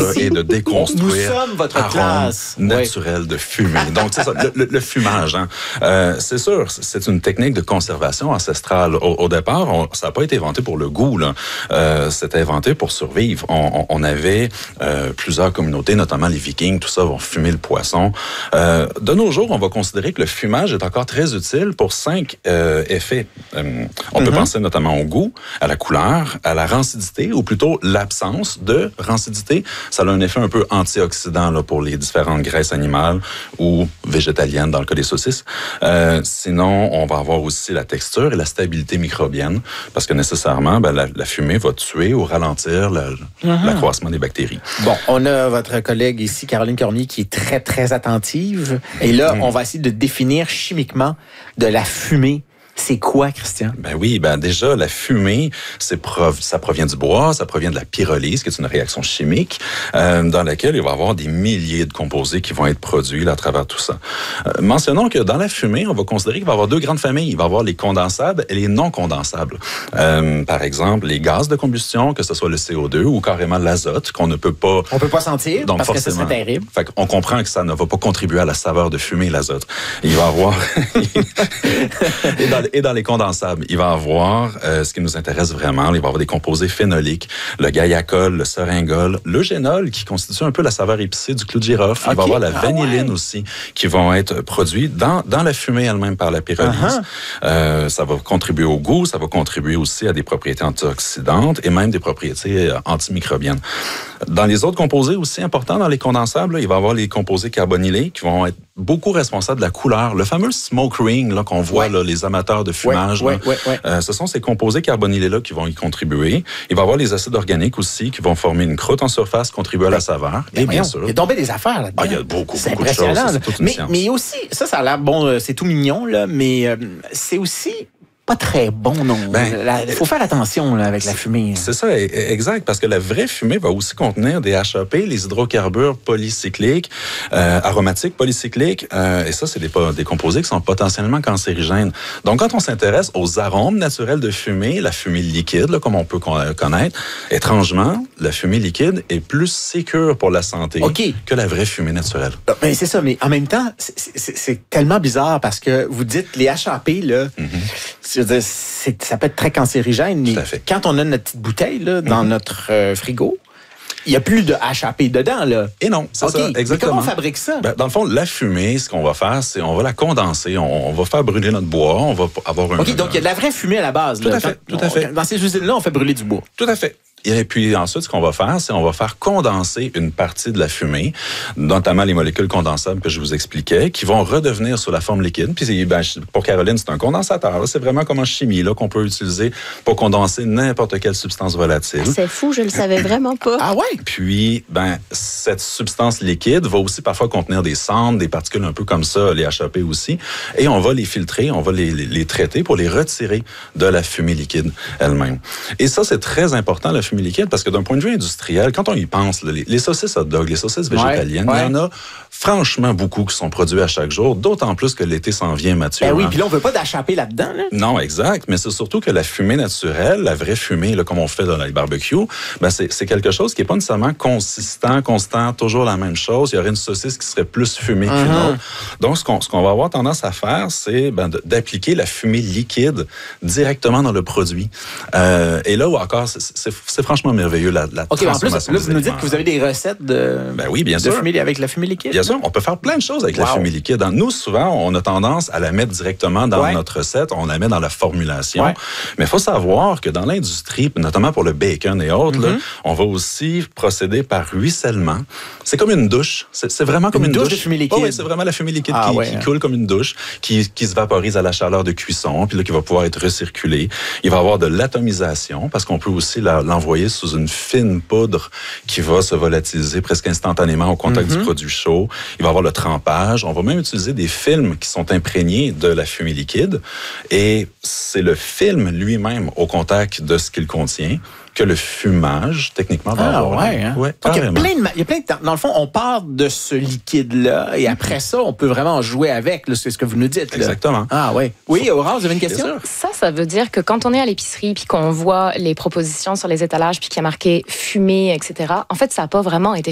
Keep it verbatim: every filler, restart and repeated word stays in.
et de déconstruire. Nous sommes votre classe naturel oui. de fumer. Donc, c'est ça, le, le, le fumage. Hein. Euh, c'est sûr, c'est une technique de conservation ancestrale. Au, au départ, on, ça n'a pas été inventé pour le goût. Là. Euh, c'était inventé pour survivre. On, on, on avait euh, plusieurs communautés, notamment les Vikings, tout ça, vont fumer le poisson. Euh, de nos jours, on va considérer que le fumage est encore très utile pour cinq euh, effets. Euh, on mm-hmm. peut penser notamment au goût, à la couleur, à la rancidité, ou plutôt l'absence de rancidité. Ça a un effet un peu antioxydant là, pour les différentes graisses animales ou végétaliennes dans le cas des saucisses. Euh, sinon, on va avoir aussi la texture et la stabilité microbienne parce que nécessairement, ben, la, la fumée va tuer ou ralentir la, mm-hmm. l'accroissement des bactéries. Bon, on a votre collègue ici, Caroline Cormier, qui est très, très attentive. Et là, mm. on va essayer de définir chimiquement de la fumée. C'est quoi, Christian? Ben oui, ben déjà, la fumée, c'est prov- ça provient du bois, ça provient de la pyrolyse, qui est une réaction chimique euh, dans laquelle il va y avoir des milliers de composés qui vont être produits là, à travers tout ça. Euh, mentionnons que dans la fumée, on va considérer qu'il va y avoir deux grandes familles. Il va y avoir les condensables et les non condensables. Euh, par exemple, les gaz de combustion, que ce soit le C O deux ou carrément l'azote, qu'on ne peut pas... On peut pas sentir, donc parce forcément, que ça serait terrible. Fait qu'on comprend que ça ne va pas contribuer à la saveur de fumée, l'azote. Il va y avoir... et dans Et dans les condensables, il va y avoir euh, ce qui nous intéresse vraiment. Il va y avoir des composés phénoliques, le guaiacol, le syringol, l'eugénol, qui constitue un peu la saveur épicée du clou de girofle. Okay. Il va y avoir la vanilline ah ouais. aussi, qui vont être produits dans, dans la fumée elle-même par la pyrolyse. Uh-huh. Euh, ça va contribuer au goût, ça va contribuer aussi à des propriétés antioxydantes et même des propriétés euh, antimicrobiennes. Dans les autres composés aussi importants dans les condensables, là, il va y avoir les composés carbonylés qui vont être beaucoup responsables de la couleur. Le fameux smoke ring là, qu'on voit, ouais. là, les amateurs de fumage. Ouais, là, ouais, ouais. Euh, ce sont ces composés carbonylés-là qui vont y contribuer. Il va y avoir les acides organiques aussi qui vont former une croûte en surface, contribuer à la saveur. Mais et bien voyons, sûr... Il y a tombé des affaires là-dedans. Ah, il y a beaucoup, c'est beaucoup de choses. Ça, c'est toute une mais, science. mais aussi, ça, ça a l'air, bon, c'est tout mignon, là, mais euh, c'est aussi... pas très bon, non. Il ben, faut faire attention là, avec la fumée. C'est ça, exact, parce que la vraie fumée va aussi contenir des H A P, les hydrocarbures polycycliques, euh, aromatiques polycycliques, euh, et ça, c'est des, des composés qui sont potentiellement cancérigènes. Donc, quand on s'intéresse aux arômes naturels de fumée, la fumée liquide, là, comme on peut connaître, étrangement, la fumée liquide est plus sécure pour la santé okay. que la vraie fumée naturelle. Ben, c'est ça, mais en même temps, c'est, c'est, c'est tellement bizarre parce que vous dites les H A P, là, mm-hmm. Je veux dire, c'est, ça peut être très cancérigène, mais quand on a notre petite bouteille là, dans mm-hmm. notre euh, frigo, il n'y a plus de H A P dedans, là. Et non, c'est okay. ça, exactement. Mais comment on fabrique ça? Ben, dans le fond, la fumée, ce qu'on va faire, c'est on va la condenser, on, on va faire brûler notre bois, on va avoir un... OK, donc il y a de la vraie fumée à la base. Tout là. à fait, quand, tout à fait. On, dans ces usines-là, on fait brûler du bois. Tout à fait. Et puis ensuite, ce qu'on va faire, c'est on va faire condenser une partie de la fumée, notamment les molécules condensables que je vous expliquais, qui vont redevenir sous la forme liquide. Puis ben, pour Caroline, c'est un condensateur. Là. C'est vraiment comme en chimie là, qu'on peut utiliser pour condenser n'importe quelle substance volatile. Ah, c'est fou, je le savais vraiment pas. Ah ouais? Puis, ben, cette substance liquide va aussi parfois contenir des cendres, des particules un peu comme ça, les H A P aussi. Et on va les filtrer, on va les, les, les traiter pour les retirer de la fumée liquide elle-même. Et ça, c'est très important, la fumée liquide, parce que d'un point de vue industriel, quand on y pense, là, les, les saucisses hot dog, les saucisses végétaliennes, ouais, ouais. il y en a franchement beaucoup qui sont produits à chaque jour, d'autant plus que l'été s'en vient mature. Ben oui, puis là, on ne veut pas d'H A P là-dedans. Là. Non, exact, mais c'est surtout que la fumée naturelle, la vraie fumée, là, comme on fait dans les barbecues, ben c'est, c'est quelque chose qui n'est pas nécessairement consistant, constant, toujours la même chose. Il y aurait une saucisse qui serait plus fumée uh-huh. qu'une autre. Donc, ce qu'on, ce qu'on va avoir tendance à faire, c'est ben, de, d'appliquer la fumée liquide directement dans le produit. Euh, et là où encore, c'est, c'est, c'est franchement merveilleux, la, la okay, transformation. En plus, là, vous nous dites que vous avez des recettes de, ben oui, bien de sûr. fumée avec la fumée liquide. Bien sûr, on peut faire plein de choses avec wow. la fumée liquide. Nous, souvent, on a tendance à la mettre directement dans ouais. notre recette, on la met dans la formulation. Ouais. Mais il faut savoir que dans l'industrie, notamment pour le bacon et autres, mm-hmm. là, on va aussi procéder par ruissellement. C'est comme une douche. C'est, c'est vraiment comme une, une douche. douche de fumée liquide. Oh, oui, c'est vraiment la fumée liquide ah, qui, ouais, qui hein. coule comme une douche, qui, qui se vaporise à la chaleur de cuisson, puis là, qui va pouvoir être recirculée. Il va y avoir de l'atomisation, parce qu'on peut aussi la, l'envoyer sous une fine poudre qui va se volatiliser presque instantanément au contact mm-hmm. du produit chaud. Il va y avoir le trempage. On va même utiliser des films qui sont imprégnés de la fumée liquide. Et c'est le film lui-même au contact de ce qu'il contient que le fumage, techniquement, va ah, avoir. Ouais, hein? Ouais, Donc, il y a plein de, il y a plein de temps. Dans le fond, on part de ce liquide-là et après ça, on peut vraiment jouer avec. Là, c'est ce que vous nous dites. Là. Exactement. Ah ouais. Oui, Aurore, vous avez une question? Ça, ça veut dire que quand on est à l'épicerie puis qu'on voit les propositions sur les étalages puis qu'il y a marqué fumée, et cetera, en fait, ça n'a pas vraiment été